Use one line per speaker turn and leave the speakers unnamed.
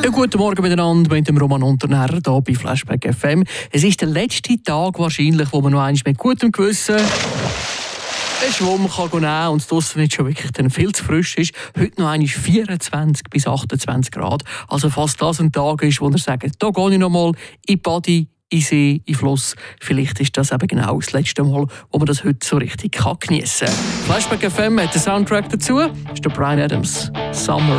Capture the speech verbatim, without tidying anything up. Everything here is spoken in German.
Einen guten Morgen miteinander mit dem Roman Unternehmer hier bei Flashback F M. Es ist der letzte Tag wahrscheinlich, wo man noch einmal mit gutem Gewissen einen Schwamm kann nehmen kann und es draussen nicht schon wirklich dann viel zu frisch ist. Heute noch einmal vierundzwanzig bis achtundzwanzig Grad. Also fast das ein Tag ist, wo ihr sagt, da gehe ich noch mal in die Body, in See, in den Fluss. Vielleicht ist das eben genau das letzte Mal, wo man das heute so richtig geniessen kann. Flashback F M hat den Soundtrack dazu. Das ist der Bryan Adams. Summer.